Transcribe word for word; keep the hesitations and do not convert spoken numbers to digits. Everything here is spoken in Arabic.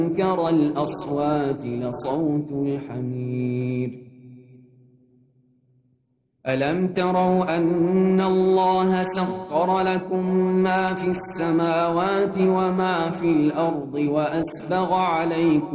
أنكر الأصوات لصوت الحمير. ألم تروا أن الله سخر لكم ما في السماوات وما في الأرض وأسبغ عليكم